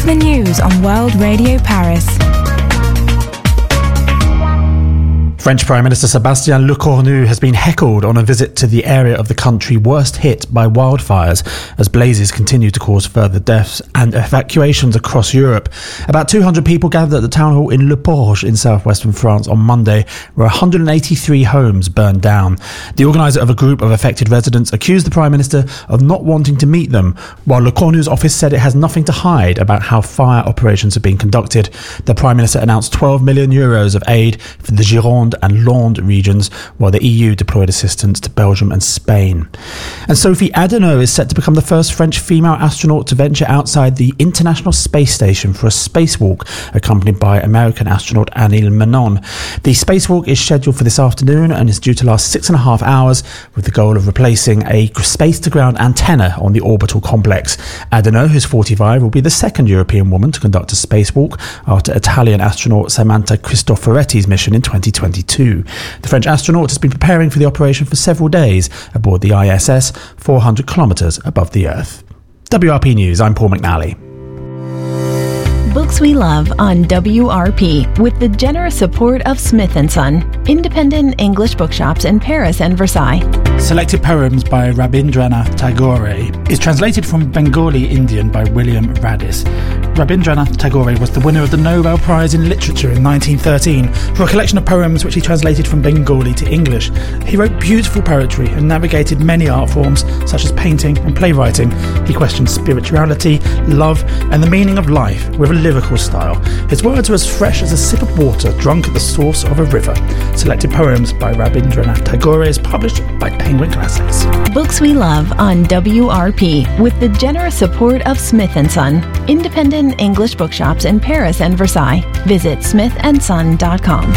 the news on World Radio Paris. French Prime Minister Sébastien Lecornu has been heckled on a visit to the area of the country worst hit by wildfires as blazes continue to cause further deaths and evacuations across Europe. About 200 people gathered at the town hall in Le Porge in southwestern France on Monday, where 183 homes burned down. The organiser of a group of affected residents accused the Prime Minister of not wanting to meet them, while Lecornu's office said it has nothing to hide about how fire operations have been conducted. The Prime Minister announced €12 million of aid for the Gironde and Landes regions, while the EU deployed assistance to Belgium and Spain. And Sophie Adenau is set to become the first French female astronaut to venture outside the International Space Station for a spacewalk, accompanied by American astronaut Anil Menon. The spacewalk is scheduled for this afternoon and is due to last 6.5 hours, with the goal of replacing a space-to-ground antenna on the orbital complex. Adenau, who's 45, will be the second European woman to conduct a spacewalk after Italian astronaut Samantha Cristoforetti's mission in 2022. The French astronaut has been preparing for the operation for several days aboard the ISS, 400 kilometres above the Earth. WRP News, I'm Paul McNally. Books we love on WRP with the generous support of Smith & Son, independent English bookshops in Paris and Versailles. Selected Poems by Rabindranath Tagore is translated from Bengali Indian by William Radis. Rabindranath Tagore was the winner of the Nobel Prize in Literature in 1913 for a collection of poems which he translated from Bengali to English. He wrote beautiful poetry and navigated many art forms such as painting and playwriting. He questioned spirituality, love and the meaning of life with a lyrical style. His words are as fresh as a sip of water drunk at the source of a river. Selected Poems by Rabindranath Tagore is published by Penguin Classics. Books we love on WRP with the generous support of Smith & Son, independent English bookshops in Paris and Versailles. Visit smithandson.com.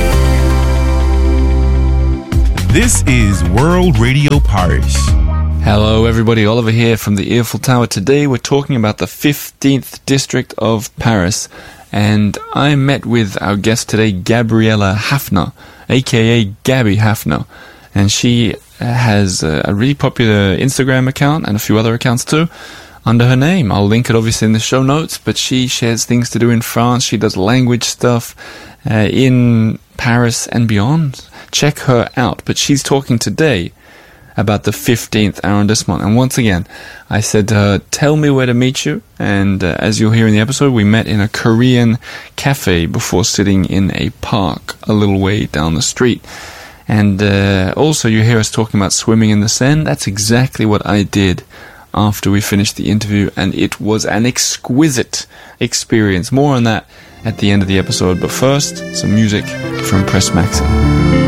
This is World Radio Paris. Hello everybody, Oliver here from the Eiffel Tower. Today we're talking about the 15th district of Paris, and I met with our guest today, Gabriella Hafner, aka Gabby Hafner, and she has a really popular Instagram account and a few other accounts too under her name. I'll link it obviously in the show notes, but she shares things to do in France. She does language stuff in Paris and beyond. Check her out. But she's talking today about the 15th arrondissement. And once again, I said to her, tell me where to meet you. And as you'll hear in the episode, we met in a Korean cafe before sitting in a park a little way down the street. And also you hear us talking about swimming in the Seine. That's exactly what I did after we finished the interview, and it was an exquisite experience. More on that at the end of the episode, but first, some music from Press Maxim.